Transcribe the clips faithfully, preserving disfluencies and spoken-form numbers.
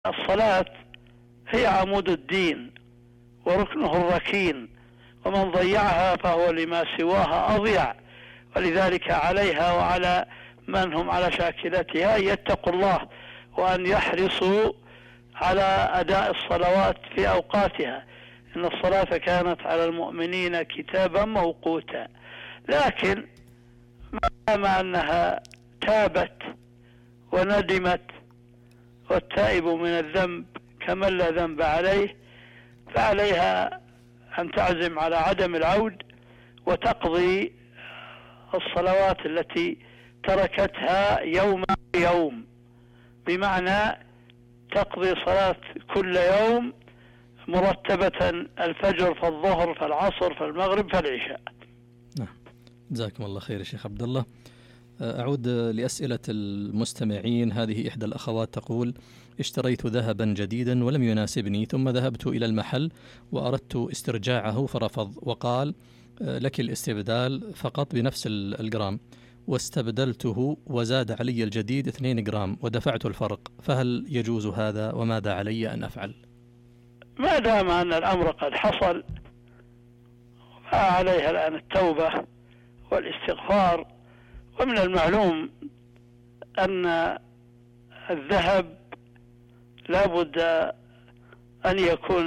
الصلاة هي عمود الدين وركنه الركين، ومن ضيعها فهو لما سواها أضيع، ولذلك عليها وعلى من هم على شاكلتها يتقوا الله وأن يحرصوا على أداء الصلوات في أوقاتها، إن الصلاة كانت على المؤمنين كتابا موقوتا. لكن ما دام أنها تابت وندمت والتائب من الذنب كمن لا ذنب عليه، فعليها أن تعزم على عدم العود وتقضي الصلوات التي تركتها يوم يوم، بمعنى تقضي صلاة كل يوم مرتبة، الفجر فالظهر فالعصر فالمغرب فالعشاء. نعم، جزاكم الله خير يا شيخ عبد الله. أعود لأسئلة المستمعين. هذه إحدى الأخوات تقول: اشتريت ذهبا جديدا ولم يناسبني، ثم ذهبت إلى المحل وأردت استرجاعه فرفض وقال لك الاستبدال فقط بنفس الجرام، واستبدلته وزاد علي الجديد اثنين جرام ودفعت الفرق، فهل يجوز هذا وماذا علي أن أفعل؟ ما دام أن الأمر قد حصل فعليها الآن التوبة والاستغفار. ومن المعلوم أن الذهب لا بد أن يكون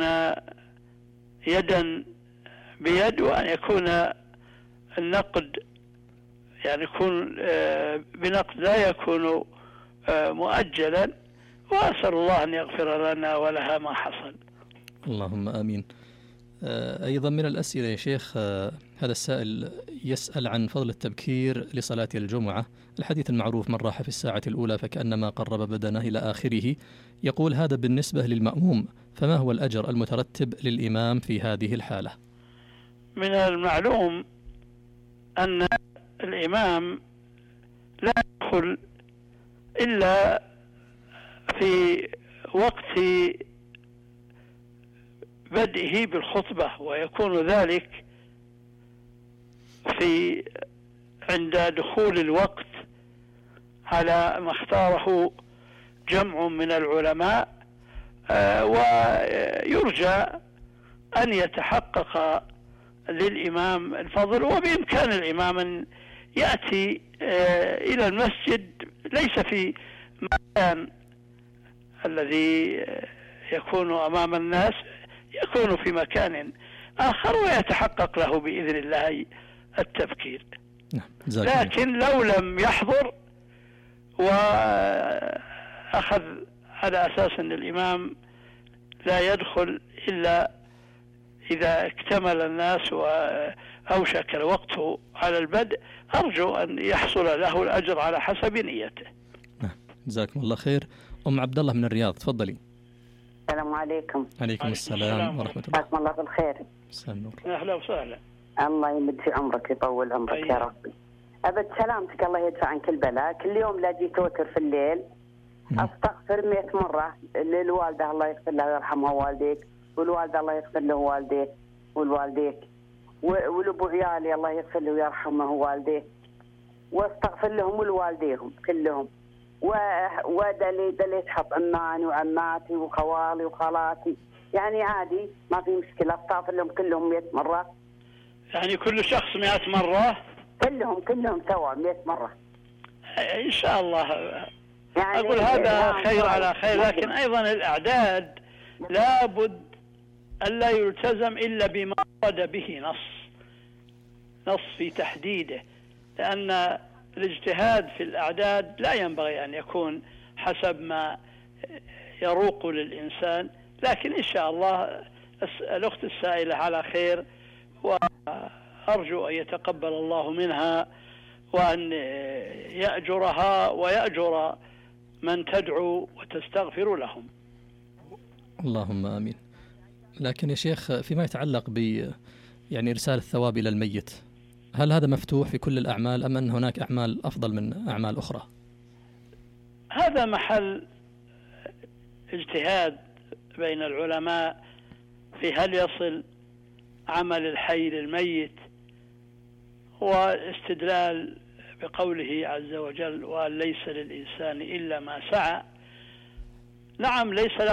يدا بيد، وأن يكون النقد يعني يكون بنقد لا يكون مؤجلا، وأسأل الله أن يغفر لنا ولها ما حصل. اللهم آمين. أيضا من الأسئلة يا شيخ، هذا السائل يسأل عن فضل التبكير لصلاة الجمعة. الحديث المعروف: من راح في الساعة الأولى فكأنما قرب بدنه إلى آخره. يقول هذا بالنسبة للمأموم، فما هو الأجر المترتب للإمام في هذه الحالة؟ من المعلوم أن الإمام لا يدخل إلا في وقت بدئه بالخطبة، ويكون ذلك في عند دخول الوقت على ما اختاره جمع من العلماء، ويرجى أن يتحقق للإمام الفضل. وبإمكان الإمام أن يأتي إلى المسجد ليس في مكان الذي يكون أمام الناس، يكون في مكان آخر ويتحقق له بإذن الله التبكير. لكن لو لم يحضر وأخذ على أساس أن الإمام لا يدخل إلا إذا اكتمل الناس وأوشك الوقت على البدء، أرجو أن يحصل له الأجر على حسب نيته. جزاكم الله خير. أم عبد الله من الرياض، تفضلي. السلام عليكم. عليكم السلام ورحمة الله. جزاكم الله بالخير. مساء النور. أهلا وسهلا. الله يمد في عمرك يطول عمرك أيه. يا ربي. أبد سلامتك، الله يدفع عنك البلاء. كل يوم لا جيت توتر في الليل م. أستغفر مئة مرة للوالدة الله يغفر لها ويرحمها والديك، والوالدة الله يغفر له والديك والوالديك، ولأبو عيالي الله يغفر له ويرحمه والديك، واستغفر لهم ولوالديهم كلهم، ودلي دلي تحط عماني وعماتي وخوالي وخالاتي، يعني عادي ما في مشكلة. استغفر لهم كلهم مئة مرة. يعني كل شخص مئة مرة؟ كلهم كلهم سوا مئة مرة إن شاء الله. يعني أقول هذا خير على خير، لكن أيضا الأعداد لا بد ألا يلتزم إلا بما ورد به نص نص في تحديده، لأن الاجتهاد في الأعداد لا ينبغي أن يكون حسب ما يروق للإنسان. لكن إن شاء الله الأخت السائلة على خير، وأرجو أن يتقبل الله منها وأن يأجرها ويأجر من تدعو وتستغفر لهم. اللهم آمين. لكن يا شيخ فيما يتعلق ب يعني إرسال الثواب إلى الميت، هل هذا مفتوح في كل الأعمال أم أن هناك أعمال أفضل من أعمال أخرى؟ هذا محل اجتهاد بين العلماء في هل يصل عمل الحي للميت، واستدلال بقوله عز وجل: وأن ليس للإنسان إلا ما سعى. نعم ليس